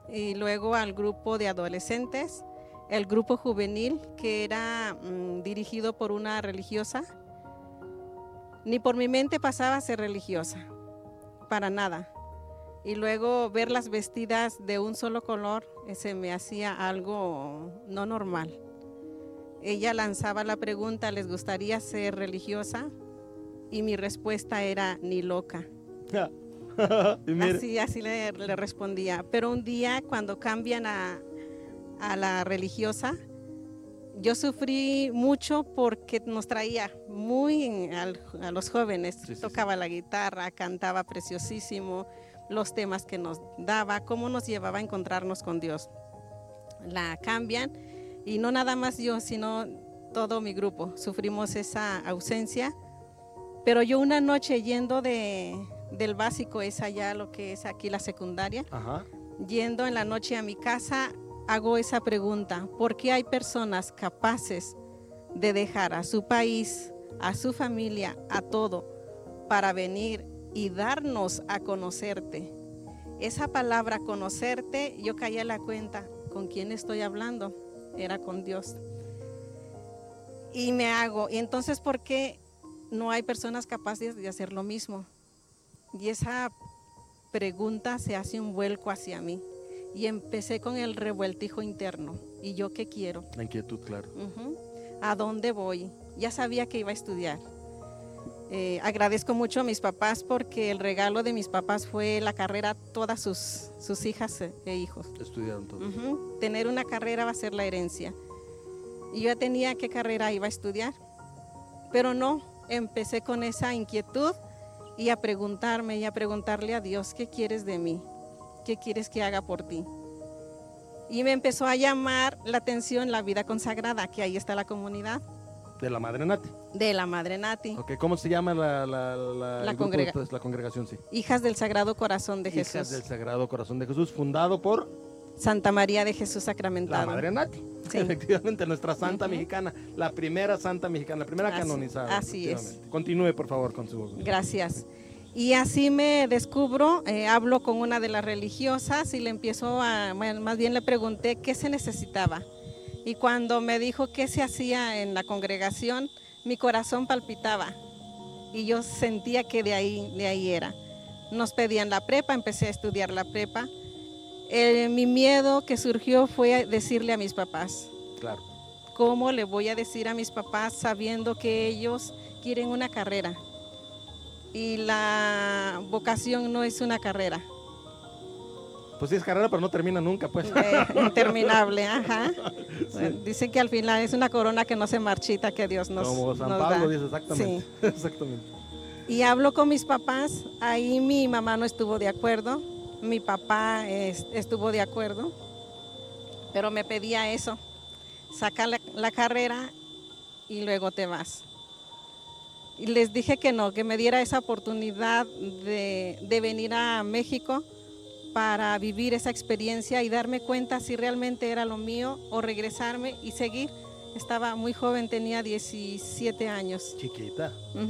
y luego al grupo de adolescentes, el grupo juvenil que era dirigido por una religiosa. Ni por mi mente pasaba a ser religiosa, para nada. Y luego verlas vestidas de un solo color, se me hacía algo no normal. Ella lanzaba la pregunta, ¿les gustaría ser religiosa? Y mi respuesta era, ni loca. Y mire, Así le respondía. Pero un día cuando cambian a la religiosa, yo sufrí mucho porque nos traía muy a los jóvenes. Sí, sí, Tocaba la guitarra, cantaba preciosísimo, los temas que nos daba, cómo nos llevaba a encontrarnos con Dios. La cambian y no nada más yo, sino todo mi grupo. Sufrimos esa ausencia. Pero yo una noche yendo del básico, es allá lo que es aquí la secundaria, ajá, yendo en la noche a mi casa, hago esa pregunta: ¿por qué hay personas capaces de dejar a su país, a su familia, a todo, para venir y darnos a conocerte? Esa palabra conocerte, yo caí a la cuenta, ¿con quién estoy hablando? Era con Dios. Y y entonces, ¿por qué no hay personas capaces de hacer lo mismo? Y esa pregunta se hace un vuelco hacia mí. Y empecé con el revueltijo interno. ¿Y yo qué quiero? la inquietud, claro. ¿A dónde voy? Ya sabía que iba a estudiar. Agradezco mucho a mis papás porque el regalo de mis papás fue la carrera, todas sus hijas e hijos. Estudiaron todo. Tener una carrera va a ser la herencia. Y yo ya tenía qué carrera iba a estudiar. Pero no, empecé con esa inquietud y a preguntarme y a preguntarle a Dios, ¿qué quieres de mí? ¿Qué quieres que haga por ti? Y me empezó a llamar la atención la vida consagrada, que ahí está la comunidad. De la Madre Nati. De la Madre Nati. Okay, ¿cómo se llama la congregación? Sí. Hijas del Sagrado Corazón de Jesús. Hijas del Sagrado Corazón de Jesús, fundado por Santa María de Jesús Sacramentado. la Madre Nati. Sí. Efectivamente, nuestra santa mexicana, la primera santa mexicana, la primera canonizada. Así es. Continúe, por favor, con su... Gracias. Y así me descubro, hablo con una de las religiosas y más bien le pregunté qué se necesitaba. Y cuando me dijo qué se hacía en la congregación, mi corazón palpitaba y yo sentía que de ahí era. Nos pedían la prepa, empecé a estudiar la prepa. Mi miedo que surgió fue decirle a mis papás. Claro. ¿Cómo le voy a decir a mis papás sabiendo que ellos quieren una carrera? Y la vocación no es una carrera. Pues sí es carrera, pero no termina nunca, pues. Interminable, ajá. Sí. Bueno, dicen que al final es una corona que no se marchita, que Dios nos Como San nos Pablo da. dice, exactamente. Sí. Exactamente. Y hablo con mis papás, ahí mi mamá no estuvo de acuerdo, mi papá estuvo de acuerdo, pero me pedía eso, saca la carrera y luego te vas. Y les dije que no, que me diera esa oportunidad de venir a México para vivir esa experiencia y darme cuenta si realmente era lo mío o regresarme y seguir. Estaba muy joven, tenía 17 años. Chiquita.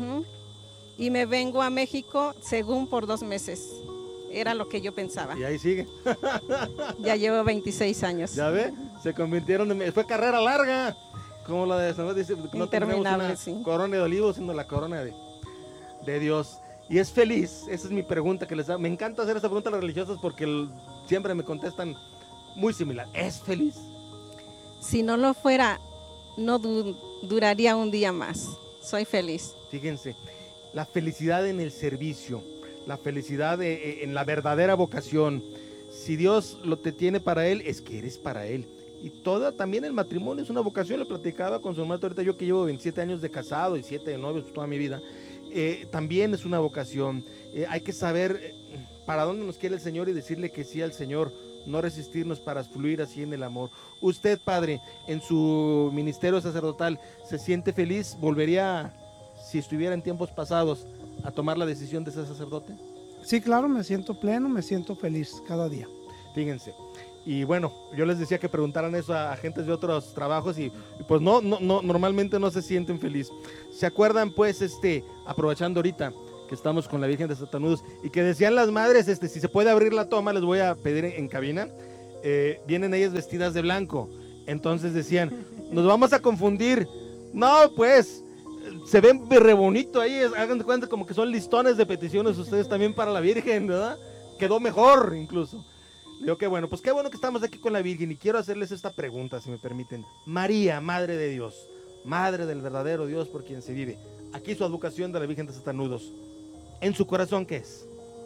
Y me vengo a México según por 2 meses. Era lo que yo pensaba. Y ahí sigue. Ya llevo 26 años. ¿Ya ve? Se convirtieron en... Fue carrera larga. Como la de San Luis dice, no tenemos una corona de olivos, sino la corona de Dios. Y es feliz, esa es mi pregunta que les hago. Me encanta hacer esta pregunta a las religiosas porque siempre me contestan muy similar. ¿Es feliz? Si no lo fuera, no duraría un día más. Soy feliz. Fíjense, la felicidad en el servicio, la felicidad en la verdadera vocación. Si Dios lo te tiene para Él, es que eres para Él. Y también el matrimonio es una vocación. Lo platicaba con su hermano ahorita, yo que llevo 27 años de casado y 7 de novios toda mi vida. También es una vocación. Hay que saber para dónde nos quiere el Señor y decirle que sí al Señor, no resistirnos para fluir así en el amor. Usted, padre, en su ministerio sacerdotal, ¿se siente feliz? ¿Volvería, si estuviera en tiempos pasados, a tomar la decisión de ser sacerdote? Sí, claro, me siento pleno, me siento feliz cada día. Fíjense. Y bueno, yo les decía que preguntaran eso a agentes de otros trabajos y pues no, normalmente no se sienten felices. ¿Se acuerdan pues aprovechando ahorita que estamos con la Virgen de Satanudos y que decían las madres, si se puede abrir la toma, les voy a pedir en cabina, vienen ellas vestidas de blanco. Entonces decían, nos vamos a confundir. No, pues, se ven re bonito ahí, hagan de cuenta como que son listones de peticiones ustedes también para la Virgen, ¿verdad? Quedó mejor incluso. Digo que bueno, pues qué bueno que estamos aquí con la Virgen y quiero hacerles esta pregunta, si me permiten. María, Madre de Dios, Madre del verdadero Dios por quien se vive. Aquí su advocación de la Virgen de Satanudos. ¿En su corazón qué es?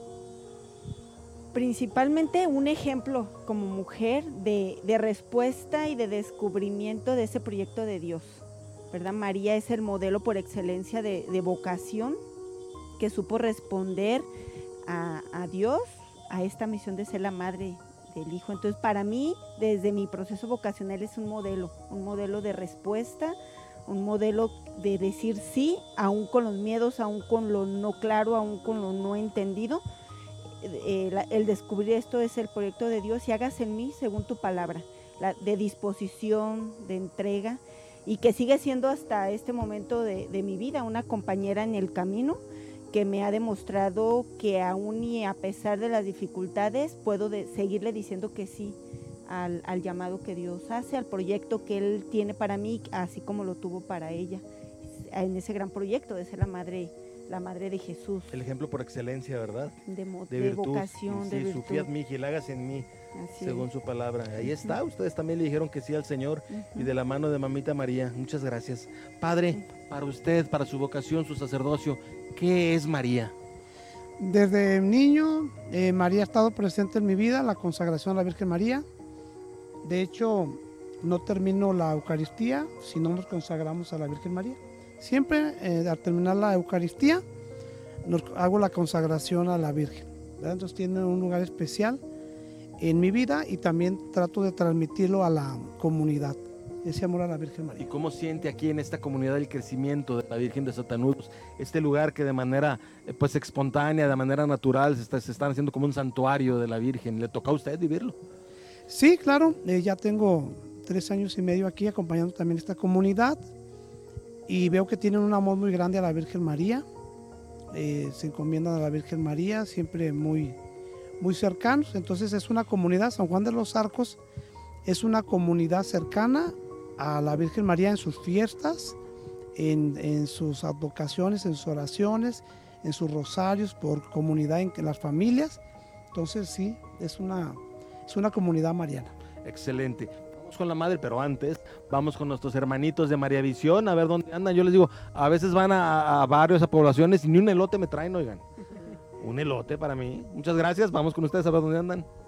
Principalmente un ejemplo como mujer de respuesta y de descubrimiento de ese proyecto de Dios, ¿verdad? María es el modelo por excelencia de vocación que supo responder a Dios, a esta misión de ser la madre del Hijo. Entonces, para mí, desde mi proceso vocacional es un modelo de respuesta, un modelo de decir sí, aún con los miedos, aún con lo no claro, aún con lo no entendido. El descubrir esto es el proyecto de Dios y hágase en mí según tu palabra, de disposición, de entrega, y que sigue siendo hasta este momento de mi vida una compañera en el camino que me ha demostrado que aún y a pesar de las dificultades puedo seguirle diciendo que sí al llamado que Dios hace, al proyecto que Él tiene para mí, así como lo tuvo para ella, en ese gran proyecto de ser la madre de Jesús. El ejemplo por excelencia, ¿verdad? De virtud, vocación, sí, de su virtud. fiat mihi, hágase en mí, Así según es. su palabra. Ahí está, ustedes también le dijeron que sí al Señor y de la mano de mamita María. Muchas gracias. Padre, para usted, para su vocación, su sacerdocio, ¿qué es María? Desde niño, María ha estado presente en mi vida, la consagración a la Virgen María. De hecho, no termino la Eucaristía si no nos consagramos a la Virgen María. Siempre al terminar la Eucaristía hago la consagración a la Virgen, ¿verdad? Entonces tiene un lugar especial en mi vida y también trato de transmitirlo a la comunidad, ese amor a la Virgen ¿Y María. cómo siente aquí en esta comunidad el crecimiento de la Virgen de Satanudos? Este lugar que de manera pues espontánea, de manera natural, se están haciendo como un santuario de la Virgen. ¿Le toca a usted vivirlo? Sí, claro, ya tengo 3 años y medio aquí acompañando también esta comunidad y veo que tienen un amor muy grande a la Virgen María. Se encomiendan a la Virgen María, siempre muy, muy cercanos. Entonces es una comunidad, San Juan de los Arcos es una comunidad cercana a la Virgen María en sus fiestas, en sus advocaciones, en sus oraciones, en sus rosarios por comunidad, en las familias. Entonces sí, es una comunidad mariana. Excelente. Vamos con la madre, pero antes vamos con nuestros hermanitos de María Visión, a ver dónde andan. Yo les digo, a veces van a barrios, a poblaciones y ni un elote me traen, oigan. Un elote para mí. Muchas gracias, vamos con ustedes a ver dónde andan.